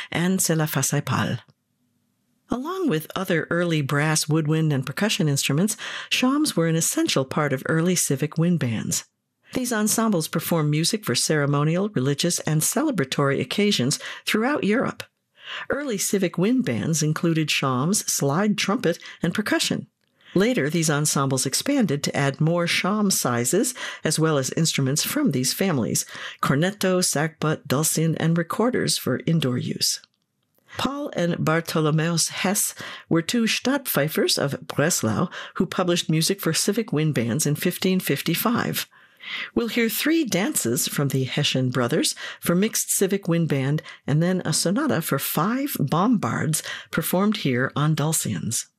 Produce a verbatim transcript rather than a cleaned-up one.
and C'est la Façade Pâle. Along with other early brass, woodwind, and percussion instruments, shawms were an essential part of early civic wind bands. These ensembles performed music for ceremonial, religious, and celebratory occasions throughout Europe. Early civic wind bands included shawms, slide trumpet, and percussion. Later, these ensembles expanded to add more shawm sizes, as well as instruments from these families: cornetto, sackbut, dulcian, and recorders for indoor use. Paul and Bartholomäus Hess were two Stadtpfeifers of Breslau who published music for civic wind bands in fifteen fifty-five. We'll hear three dances from the Hessian brothers for mixed civic wind band, and then a sonata for five bombards performed here on dulcians.